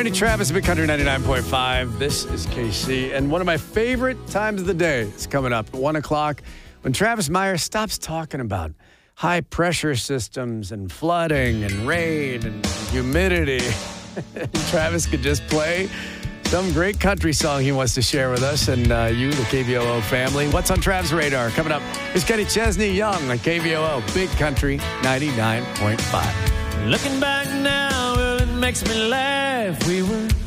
Randy Travis, Big Country 99.5. This is KC, and one of my favorite times of the day is coming up at 1 o'clock when Travis Meyer stops talking about high pressure systems and flooding and rain and humidity. And Travis could just play some great country song he wants to share with us and you, the KVOO family. What's on Trav's radar? Coming up is Kenny Chesney Young on KVOO, Big Country 99.5. Looking back now, well, it makes me laugh. We were